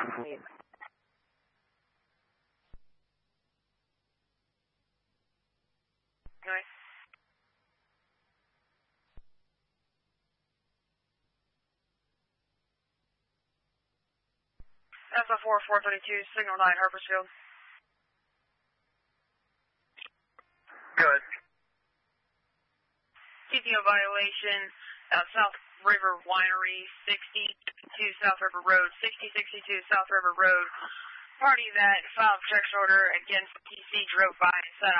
Anyway. SO4 432, signal 9, Harpersfield. Good. TPO violation, South River Winery, 62 South River Road, 6062 South River Road. Party that filed protection order against PC drove by and set